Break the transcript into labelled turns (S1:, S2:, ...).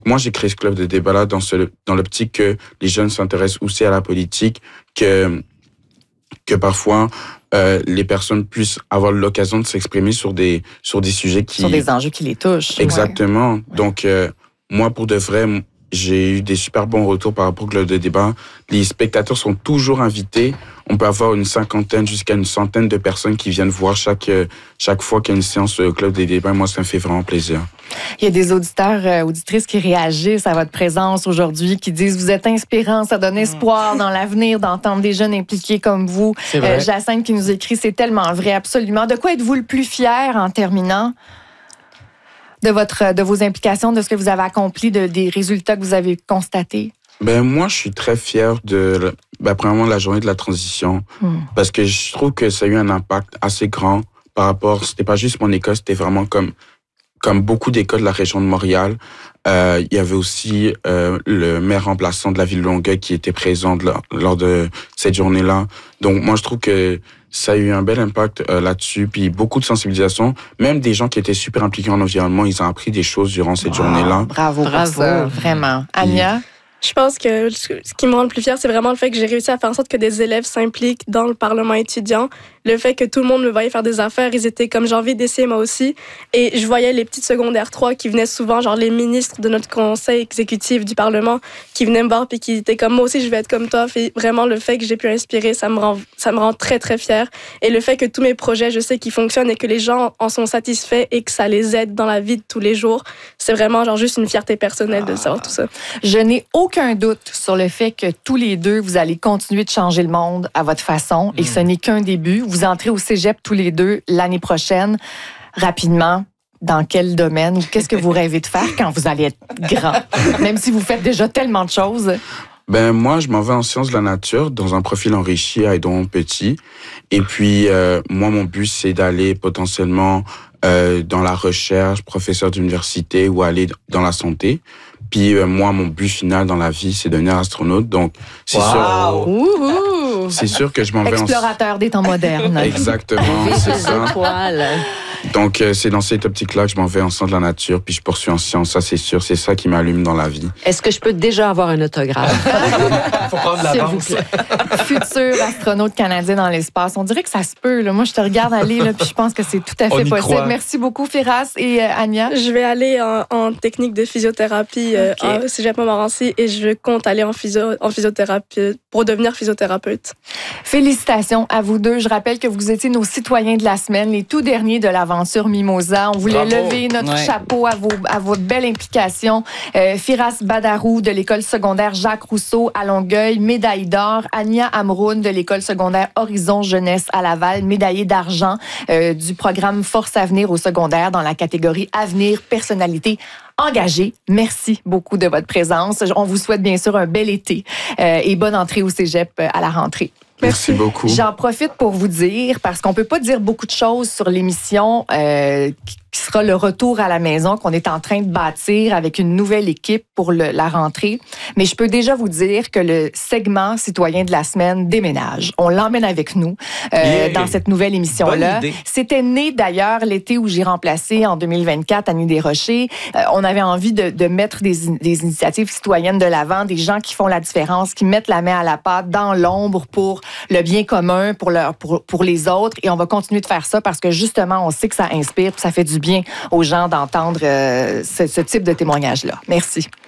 S1: moi, j'ai créé ce club de débat-là dans l'optique que les jeunes s'intéressent aussi à la politique, que parfois les personnes puissent avoir l'occasion de s'exprimer sur des sujets
S2: sur des enjeux qui les touchent.
S1: Exactement. Ouais. Donc, moi, pour de vrai, j'ai eu des super bons retours par rapport au club de débat. Les spectateurs sont toujours invités. On peut avoir une 50aine jusqu'à une 100aine de personnes qui viennent voir chaque fois qu'il y a une séance au club des débats. Moi, ça me fait vraiment plaisir.
S2: Il y a des auditeurs, auditrices qui réagissent à votre présence aujourd'hui, qui disent « Vous êtes inspirant, ça donne espoir dans l'avenir d'entendre des jeunes impliqués comme vous. » Jacinthe qui nous écrit « C'est tellement vrai, absolument. » De quoi êtes-vous le plus fier en terminant? De vos implications, de ce que vous avez accompli, des résultats que vous avez constatés?
S1: Moi, je suis très fier premièrement, de la journée de la transition, parce que je trouve que ça a eu un impact assez grand par rapport, c'était pas juste mon école, c'était vraiment comme beaucoup d'écoles de la région de Montréal. Il y avait aussi le maire remplaçant de la ville de Longueuil qui était présent lors de cette journée-là. Donc, moi, je trouve que ça a eu un bel impact là-dessus, puis beaucoup de sensibilisation. Même des gens qui étaient super impliqués en environnement, ils ont appris des choses durant cette journée-là.
S2: Bravo, vraiment. Anya?
S3: Je pense que ce qui me rend le plus fière, c'est vraiment le fait que j'ai réussi à faire en sorte que des élèves s'impliquent dans le Parlement étudiant. Le fait que tout le monde me voyait faire des affaires, ils étaient comme j'ai envie d'essayer moi aussi. Et je voyais les petites secondaires 3 qui venaient souvent, genre les ministres de notre conseil exécutif du Parlement, qui venaient me voir puis qui étaient comme moi aussi, je vais être comme toi. Et vraiment, le fait que j'ai pu inspirer, ça me rend très, très fière. Et le fait que tous mes projets, je sais qu'ils fonctionnent et que les gens en sont satisfaits et que ça les aide dans la vie de tous les jours, c'est vraiment genre juste une fierté personnelle de savoir tout ça.
S2: Je n'ai aucun doute sur le fait que tous les deux, vous allez continuer de changer le monde à votre façon et ce n'est qu'un début. Vous entrez au cégep tous les deux l'année prochaine. Rapidement, dans quel domaine ou qu'est-ce que vous rêvez de faire quand vous allez être grand? Même si vous faites déjà tellement de choses.
S1: Moi, je m'en vais en sciences de la nature dans un profil enrichi à Édouard-Montpetit. Et puis, moi, mon but, c'est d'aller potentiellement dans la recherche, professeur d'université ou aller dans la santé. Puis moi, mon but final dans la vie, c'est devenir astronaute. Donc, c'est sûr que je m'en vais
S2: explorateur des temps modernes.
S1: Exactement, c'est ça. Donc, c'est dans cette optique-là que je m'en vais en sciences de la nature, puis je poursuis en sciences, ça c'est sûr, c'est ça qui m'allume dans la vie.
S4: Est-ce que je peux déjà avoir un autographe?
S5: Faut prendre l'avance.
S2: Futur astronaute canadien dans l'espace. On dirait que ça se peut. Là. Moi, je te regarde aller, là, puis je pense que c'est tout à fait possible. Croit. Merci beaucoup, Firas et Anya.
S3: Je vais aller en technique de physiothérapie au Cégep Montmorency et je compte aller en physiothérapie pour devenir physiothérapeute.
S2: Félicitations à vous deux. Je rappelle que vous étiez nos citoyens de la semaine, les tout derniers de l'aventure Mimosa. On voulait lever notre chapeau à votre belle implication. Firas Badarou de l'école secondaire Jacques Rousseau à Longueuil, médaille d'or. Anya Amroun de l'école secondaire Horizon Jeunesse à Laval, médaillée d'argent du programme Force Avenir au secondaire dans la catégorie Avenir Personnalité engagée. Merci beaucoup de votre présence. On vous souhaite bien sûr un bel été et bonne entrée au cégep à la rentrée.
S1: Merci beaucoup.
S2: J'en profite pour vous dire, parce qu'on peut pas dire beaucoup de choses sur l'émission qui sera le retour à la maison qu'on est en train de bâtir avec une nouvelle équipe pour la rentrée. Mais je peux déjà vous dire que le segment citoyen de la semaine déménage. On l'emmène avec nous dans cette nouvelle émission-là. C'était né d'ailleurs l'été où j'ai remplacé en 2024 Annie Desrochers. On avait envie de mettre des initiatives citoyennes de l'avant, des gens qui font la différence, qui mettent la main à la pâte dans l'ombre pour le bien commun, pour les autres. Et on va continuer de faire ça parce que justement, on sait que ça inspire, ça fait du bien aux gens d'entendre ce type de témoignage-là. Merci.